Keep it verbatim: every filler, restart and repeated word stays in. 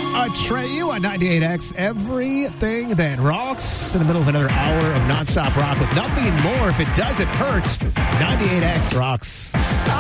Atreyu on ninety-eight X. Everything that rocks in the middle of another hour of nonstop rock with nothing more if it doesn't hurt. ninety-eight X rocks.